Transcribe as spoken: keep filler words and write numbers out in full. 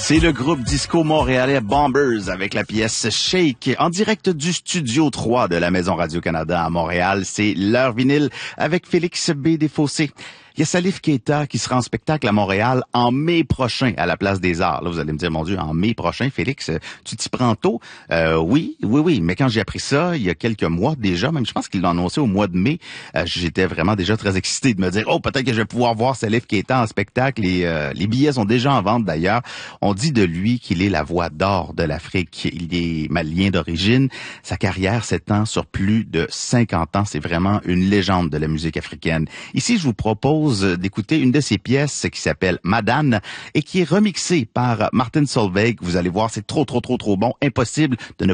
C'est le groupe disco montréalais Bombers avec la pièce Shake en direct du studio trois de la Maison Radio-Canada à Montréal. C'est l'heure vinyle avec Félix B. Desfossés. Il y a Salif Keita qui sera en spectacle à Montréal en mai prochain à la Place des Arts. Là, vous allez me dire, mon Dieu, en mai prochain, Félix, tu t'y prends tôt? Euh, oui, oui, oui. Mais quand j'ai appris ça, il y a quelques mois déjà, même je pense qu'il l'a annoncé au mois de mai, euh, j'étais vraiment déjà très excité de me dire, oh, peut-être que je vais pouvoir voir Salif Keita en spectacle. Les, euh, les billets sont déjà en vente d'ailleurs. On dit de lui qu'il est la voix d'or de l'Afrique. Il est malien d'origine. Sa carrière s'étend sur plus de cinquante ans. C'est vraiment une légende de la musique africaine. Ici, je vous propose d'écouter une de ses pièces qui s'appelle Madane et qui est remixée par Martin Solveig. Vous allez voir, c'est trop, trop, trop, trop bon. Impossible de ne